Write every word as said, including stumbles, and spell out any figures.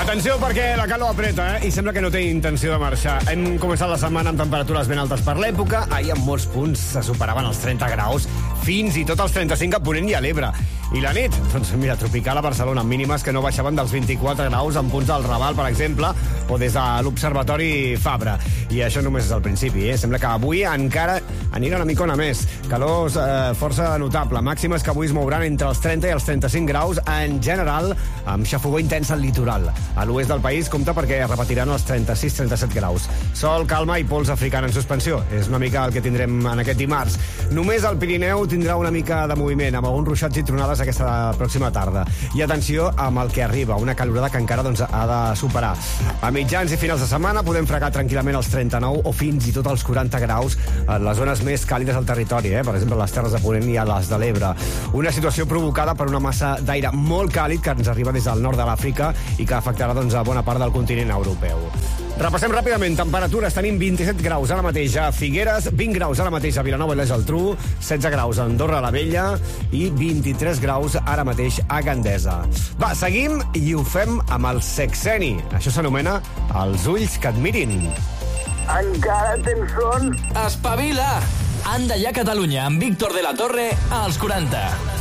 Atenció, perquè la calor apreta, eh? I sembla que no té intenció de marxar. Hem començat la setmana amb temperatures ben altes per l'època. Ahir en molts punts se superaven els trenta graus, fins i tot els trenta-cinc a Ponent i a l'Ebre. I la nit? Doncs mira, tropical a Barcelona, amb mínimes que no baixaven dels vint-i-quatre graus en punts del Raval, per exemple, o des de l'Observatori Fabra. I això només és el principi, eh? Sembla que avui encara anirà una micona més. Calors eh, força notable. Màximes que avui es mouran entre els trenta i els trenta-cinc graus, en general, amb xafogor intens al litoral. A l'oest del país compta perquè repetiran els trenta-sis trenta-set graus. Sol, calma i pols africana en suspensió. És una mica el que tindrem en aquest dimarts. Només el Pirineu tindrà una mica de moviment, amb alguns ruixats i tronades aquesta pròxima tarda. I atenció amb el que arriba, una calorada que encara doncs, ha de superar. A mitjans i finals de setmana podem fregar tranquil·lament els trenta-nou o fins i tot els quaranta graus en les zones més càlides del territori, eh? Per exemple, les Terres de Ponent i a les de l'Ebre. Una situació provocada per una massa d'aire molt càlid que ens arriba des del nord de l'Àfrica i que afectarà doncs, a bona part del continent europeu. Repassem ràpidament. Temperatures. Tenim vint-i-set graus ara mateix a Figueres, vint graus ara mateix a Vilanova i la Geltrú, setze graus a Andorra la Vella i vint-i-tres graus ara mateix a Gandesa. Va, seguim i ho fem amb el sexeni. Això s'anomena Els ulls que et mirin. Encara tens son? Espavila! Anda ja Catalunya amb Víctor de la Torre als quaranta.